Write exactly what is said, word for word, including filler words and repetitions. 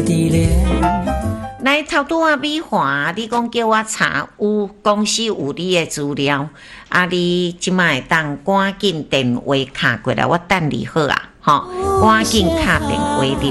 来头拄啊，美华，你讲叫我查有公司有你的资料，啊，你即摆当赶紧电话卡过来，我等你好啊，吼，赶紧打电话入